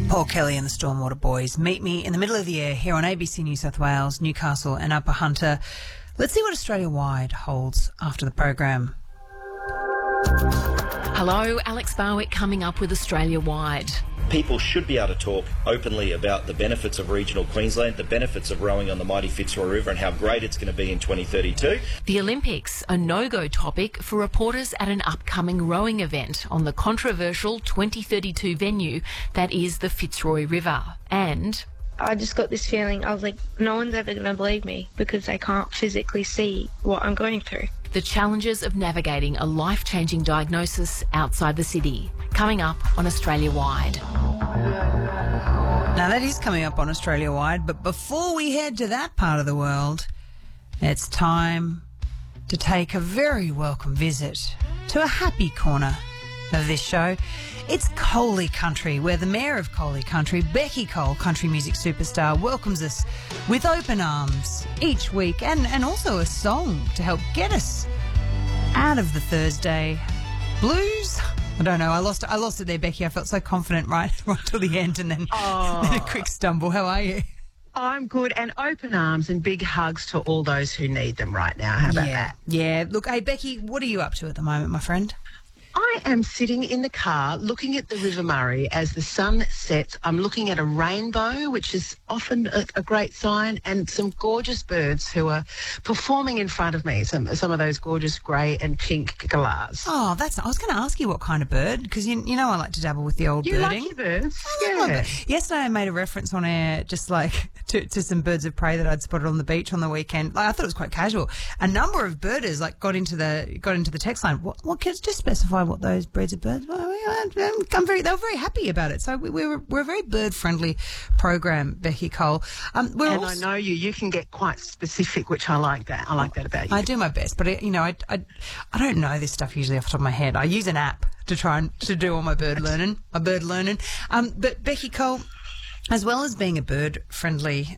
Paul Kelly and the Stormwater Boys. Meet me in the middle of the air here on ABC New South Wales, Newcastle and Upper Hunter. Let's see what Australia-wide holds after the program. Hello, Alex Barwick coming up with Australia-wide. People should be able to talk openly about the benefits of regional Queensland, the benefits of rowing on the mighty Fitzroy River and how great it's going to be in 2032. The Olympics, a no-go topic for reporters at an upcoming rowing event on the controversial 2032 venue that is the Fitzroy River. And I just got this feeling, I was like, no one's ever going to believe me because they can't physically see what I'm going through. the challenges of navigating a life-changing diagnosis outside the city. Coming up on Australia-wide. Now, that is coming up on Australia-wide, but before we head to that part of the world, it's time to take a very welcome visit to a happy corner of this show. It's Coley Country, where the Mayor of Coley Country, Becky Cole, country music superstar, welcomes us with open arms each week and also a song to help get us out of the Thursday blues. I don't know. I lost it there, Becky. I felt so confident right till the end and then a quick stumble. How are you? I'm good, and open arms and big hugs to all those who need them right now. How about that? Yeah. Look, hey, Becky, what are you up to at the moment, my friend? I am sitting in the car looking at the River Murray as the sun sets. I'm looking at a rainbow, which is often a great sign, and some gorgeous birds who are performing in front of me, some of those gorgeous grey and pink galahs. Oh, I was going to ask you what kind of bird, because you know I like to dabble with the old birding. You like your birds? Yeah. Yesterday I made a reference on air just like to some birds of prey that I'd spotted on the beach on the weekend. Like, I thought it was quite casual. A number of birders got into the text line. What can just specify what those breeds of birds? Well, they were very happy about it. So we're a very bird friendly program, Becky Cole. I know you can get quite specific, which I like that. I like that about you. I do my best, but I don't know this stuff usually off the top of my head. I use an app to try and to do all my bird learning. But Becky Cole, as well as being a bird-friendly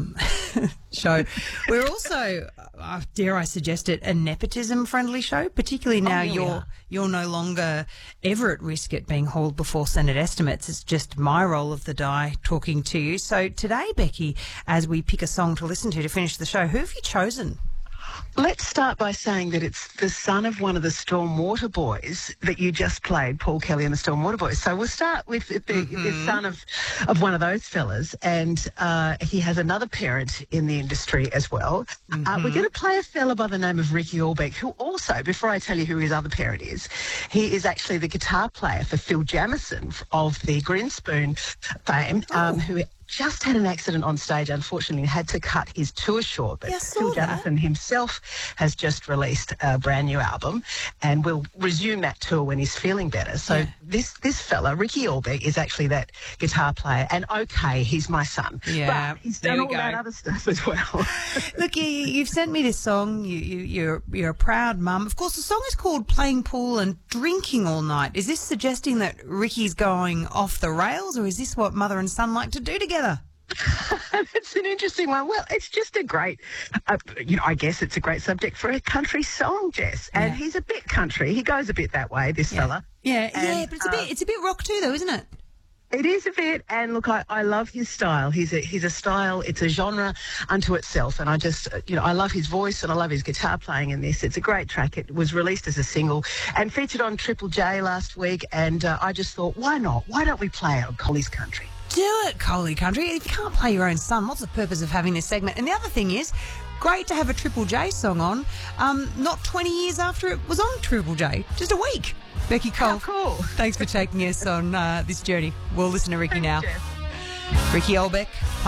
show, we're also, dare I suggest it, a nepotism-friendly show, particularly now you're no longer ever at risk at being hauled before Senate estimates. It's just my roll of the die talking to you. So today, Becky, as we pick a song to listen to finish the show, who have you chosen? Let's start by saying that it's the son of one of the Stormwater Boys that you just played, Paul Kelly and the Stormwater Boys. So we'll start with the son of one of those fellas, and he has another parent in the industry as well. We're going to play a fella by the name of Ricky Allbeck, who also, before I tell you who his other parent is, he is actually the guitar player for Phil Jamieson of the Grinspoon fame, who just had an accident on stage, unfortunately, and had to cut his tour short. But Phil Jamieson himself has just released a brand new album and will resume that tour when he's feeling better. So this fella, Ricky Allbeck, is actually that guitar player. And okay, he's my son. Yeah, but he's done all that other stuff as well. Look, you've sent me this song. You're a proud mum. Of course, the song is called Playing Pool and Drinking All Night. Is this suggesting that Ricky's going off the rails, or is this what mother and son like to do together? It's an interesting one. Well, it's just a great, I guess it's a great subject for a country song, Jess. And he's a bit country. He goes a bit that way, this fella. Yeah, but it's a bit rock too, though, isn't it? It is a bit, and look, I love his style. He's a style. It's a genre unto itself, and I just, I love his voice and I love his guitar playing in this. It's a great track. It was released as a single and featured on Triple J last week, and I just thought, why not? Why don't we play it on Coley's Country? Do it, Coley Country. If you can't play your own son, what's the purpose of having this segment? And the other thing is, great to have a Triple J song on, not 20 years after it was on Triple J, just a week. Becky Cole, how cool. Thanks for taking us on this journey. We'll listen to Ricky now. Jeff. Ricky Allbeck.